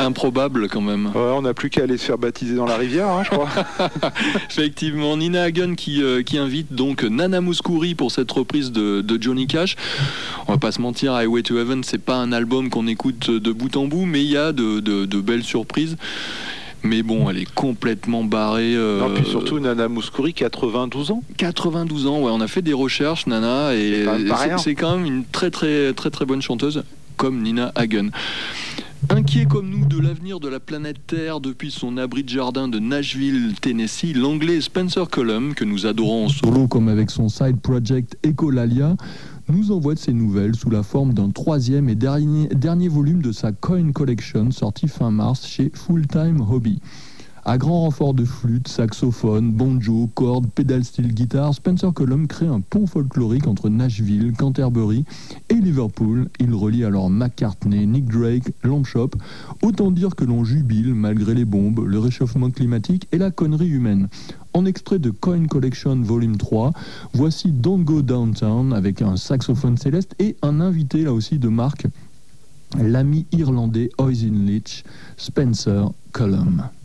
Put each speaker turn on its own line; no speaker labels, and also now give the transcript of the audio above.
Improbable quand même.
Ouais, on n'a plus qu'à aller se faire baptiser dans la rivière, hein, je crois.
Effectivement, Nina Hagen qui invite donc Nana Mouskouri pour cette reprise de Johnny Cash. On va pas se mentir, Highway to Heaven, c'est pas un album qu'on écoute de bout en bout, mais il y a de belles surprises. Mais bon, elle est complètement barrée.
Non, puis surtout Nana Mouskouri, 92 ans.
92 ans, ouais, on a fait des recherches, Nana, et c'est quand même une très très très très bonne chanteuse, comme Nina Hagen. Inquiet comme nous de l'avenir de la planète Terre depuis son abri de jardin de Nashville, Tennessee, l'anglais Spencer Cullum, que nous adorons en solo comme avec son side project Echolalia, nous envoie de ses nouvelles sous la forme d'un 3e et dernier volume de sa Coin Collection sorti fin mars chez Full Time Hobby. À grand renfort de flûte, saxophone, banjo, cordes, pédale style guitare, Spencer Cullum crée un pont folklorique entre Nashville, Canterbury et Liverpool. Il relie alors McCartney, Nick Drake, Lamb Chop. Autant dire que l'on jubile malgré les bombes, le réchauffement climatique et la connerie humaine. En extrait de Coin Collection Volume 3, voici Don't Go Downtown avec un saxophone céleste et un invité là aussi de marque, l'ami irlandais Oisin Leach, Spencer Cullum.